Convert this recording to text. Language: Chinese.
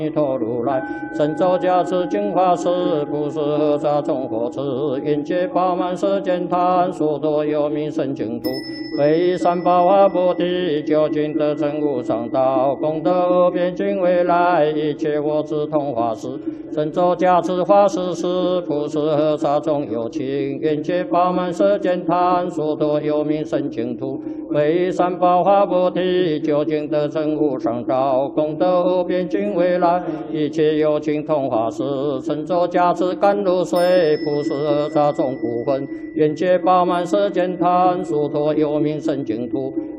弥陀如来，神咒加持净法师，不是何沙众火持，愿界饱满世间贪，所多有名圣净土，为三宝华菩提，究竟得证无上道，功德无边尽未来，一切我智同法师，神咒加持法师时，不是何沙众有情，愿界饱满世间贪，所多有名圣净土，为三宝华菩提，究竟得证无上道，功德无边尽未来。一切有情同法师，神咒加持甘露水，普施阿萨众苦分，愿界饱满世间贪，殊陀有名圣净土，